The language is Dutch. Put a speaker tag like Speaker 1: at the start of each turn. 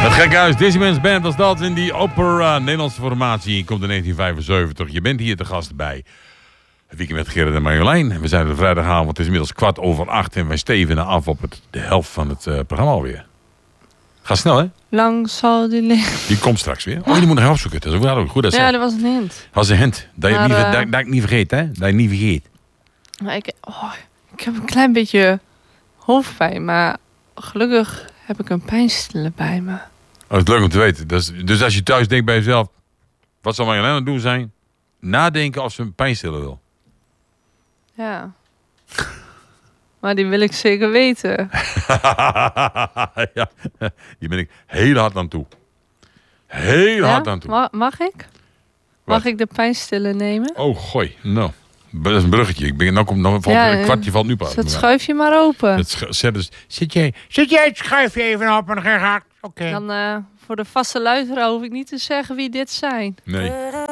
Speaker 1: Het Gekhuis, Disneyman's Band als dat in die opera Nederlandse formatie. Komt in 1975. Je bent hier te gast bij Het Weekend met Gerrit en Marjolein. We zijn er vrijdagavond, het is inmiddels 7:15 en wij stevenen af op de helft van het programma alweer. Ga snel, hè?
Speaker 2: Lang zal die liggen.
Speaker 1: Die komt straks weer. Oh, je moet nog opzoeken. Dat is ook goed.
Speaker 2: Ja, dat was een hint.
Speaker 1: Dat was een hint. Dat je
Speaker 2: Maar,
Speaker 1: dat ik niet vergeet, hè? Dat je niet vergeet.
Speaker 2: Maar ik heb een klein beetje hoofdpijn, maar gelukkig heb ik een pijnstiller bij me.
Speaker 1: Oh, dat is leuk om te weten. Dus als je thuis denkt bij jezelf, wat zal Marjolein aan het doen zijn? Nadenken of ze een pijnstiller wil.
Speaker 2: Ja. Maar die wil ik zeker weten.
Speaker 1: Ja, hier ben ik heel hard aan toe. Heel hard aan toe.
Speaker 2: Mag ik? Mag ik de pijnstiller nemen?
Speaker 1: Oh, gooi. Nou, dat is een bruggetje. Een kwartje valt nu pas.
Speaker 2: Dat schuif je maar open.
Speaker 1: Zit jij het schuifje even op en dan ga ik. Oké.
Speaker 2: Dan voor de vaste luisteraar hoef ik niet te zeggen wie dit zijn.
Speaker 1: Nee.